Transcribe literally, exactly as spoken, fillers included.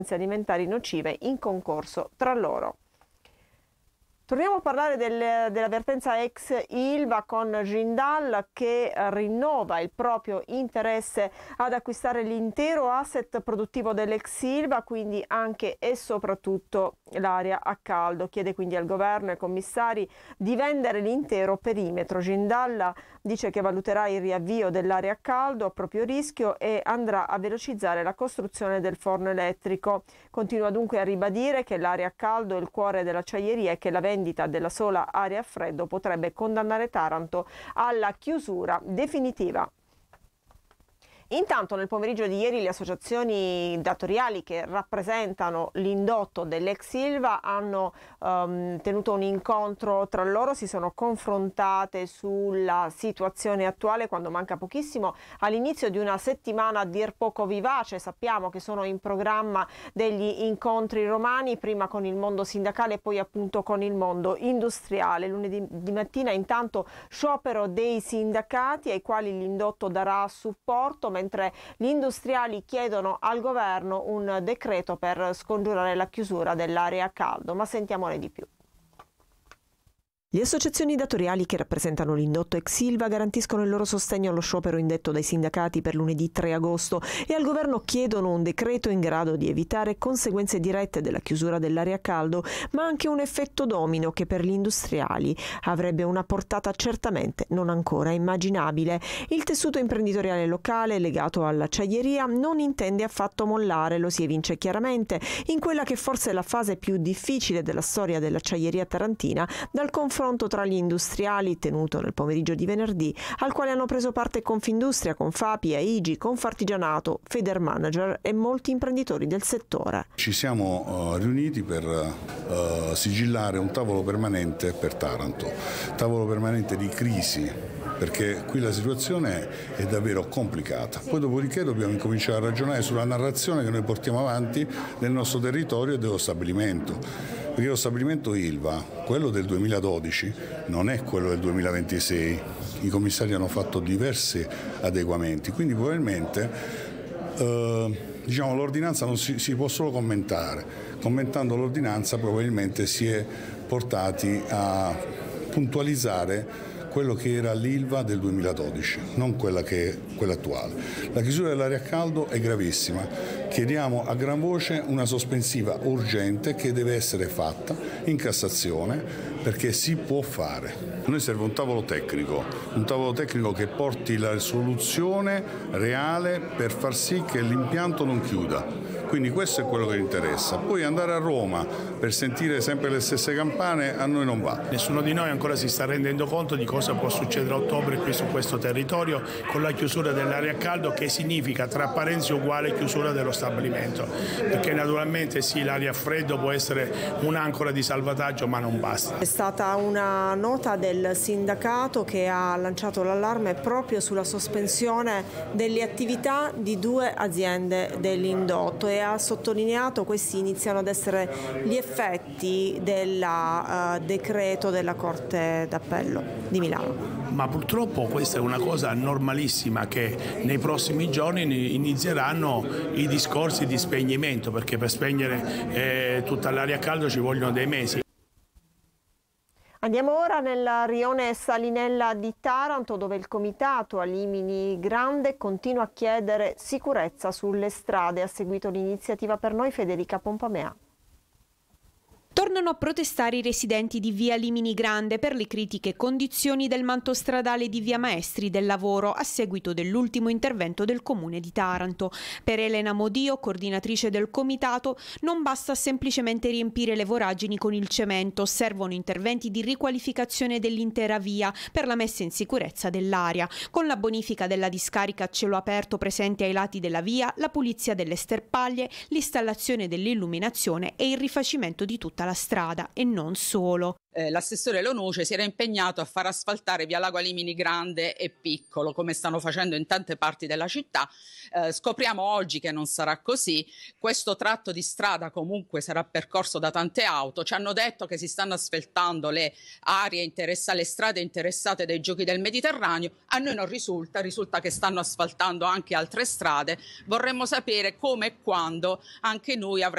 alimentari nocive in concorso tra loro. Torniamo a parlare del, dell'avvertenza ex Ilva con Jindal che rinnova il proprio interesse ad acquistare l'intero asset produttivo dell'ex Ilva, quindi anche e soprattutto l'area a caldo. Chiede quindi al governo e ai commissari di vendere l'intero perimetro. Jindal dice che valuterà il riavvio dell'area a caldo a proprio rischio e andrà a velocizzare la costruzione del forno elettrico. Continua dunque a ribadire che l'area a caldo è il cuore dell'acciaieria e che la vendita della sola area a freddo potrebbe condannare Taranto alla chiusura definitiva. Intanto nel pomeriggio di ieri le associazioni datoriali che rappresentano l'indotto dell'ex Ilva hanno um, tenuto un incontro tra loro, si sono confrontate sulla situazione attuale quando manca pochissimo all'inizio di una settimana a dir poco vivace. Sappiamo che sono in programma degli incontri romani, prima con il mondo sindacale e poi appunto con il mondo industriale. Lunedì di mattina intanto sciopero dei sindacati ai quali l'indotto darà supporto, mentre gli industriali chiedono al governo un decreto per scongiurare la chiusura dell'area a caldo. Ma sentiamone di più. Le associazioni datoriali che rappresentano l'indotto ex Ilva garantiscono il loro sostegno allo sciopero indetto dai sindacati per lunedì tre agosto e al governo chiedono un decreto in grado di evitare conseguenze dirette della chiusura dell'area a caldo, ma anche un effetto domino che per gli industriali avrebbe una portata certamente non ancora immaginabile. Il tessuto imprenditoriale locale legato all'acciaieria non intende affatto mollare, lo si evince chiaramente in quella che forse è la fase più difficile della storia dell'acciaieria tarantina, dal confronto tra gli industriali tenuto nel pomeriggio di venerdì, al quale hanno preso parte Confindustria, Confapi, Aigi, Confartigianato, Federmanager e molti imprenditori del settore. Ci siamo uh, riuniti per uh, sigillare un tavolo permanente per Taranto, tavolo permanente di crisi, perché qui la situazione è davvero complicata. Poi dopodiché dobbiamo incominciare a ragionare sulla narrazione che noi portiamo avanti del nostro territorio e dello stabilimento. Perché lo stabilimento Ilva, quello del duemiladodici, non è quello del duemilaventisei. I commissari hanno fatto diversi adeguamenti, quindi probabilmente eh, diciamo, l'ordinanza non si, si può solo commentare. Commentando l'ordinanza probabilmente si è portati a puntualizzare quello che era l'Ilva del duemiladodici, non quella che è quella attuale. La chiusura dell'area a caldo è gravissima. Chiediamo a gran voce una sospensiva urgente che deve essere fatta in Cassazione perché si può fare. A noi serve un tavolo tecnico, un tavolo tecnico che porti la soluzione reale per far sì che l'impianto non chiuda. Quindi questo è quello che interessa. Poi andare a Roma per sentire sempre le stesse campane a noi non va. Nessuno di noi ancora si sta rendendo conto di cosa può succedere a ottobre qui su questo territorio con la chiusura dell'area a caldo, che significa tra parentesi uguale chiusura dello stabilimento. Perché naturalmente sì, l'area a freddo può essere un'ancora di salvataggio, ma non basta. È stata una nota del sindacato che ha lanciato l'allarme proprio sulla sospensione delle attività di due aziende dell'indotto e ha sottolineato questi iniziano ad essere gli effetti del uh, decreto della Corte d'Appello di Milano. Ma purtroppo questa è una cosa normalissima, che nei prossimi giorni inizieranno i discorsi di spegnimento, perché per spegnere eh, tutta l'area a caldo ci vogliono dei mesi. Andiamo ora nel rione Salinella di Taranto, dove il comitato Alimini Grande continua a chiedere sicurezza sulle strade. Ha seguito l'iniziativa per noi Federica Pompamea. Tornano a protestare i residenti di via Limini Grande per le critiche condizioni del manto stradale di via Maestri del lavoro a seguito dell'ultimo intervento del comune di Taranto. Per Elena Modio, coordinatrice del comitato, non basta semplicemente riempire le voragini con il cemento, servono interventi di riqualificazione dell'intera via per la messa in sicurezza dell'area, con la bonifica della discarica a cielo aperto presente ai lati della via, la pulizia delle sterpaglie, l'installazione dell'illuminazione e il rifacimento di tutta la strada e non solo. Eh, l'assessore Lonuce si era impegnato a far asfaltare via Lago Alimini Grande e Piccolo, come stanno facendo in tante parti della città. Eh, scopriamo oggi che non sarà così. Questo tratto di strada comunque sarà percorso da tante auto. Ci hanno detto che si stanno asfaltando le aree interessate, le strade interessate dai Giochi del Mediterraneo. A noi non risulta, risulta che stanno asfaltando anche altre strade. Vorremmo sapere come e quando anche noi avremo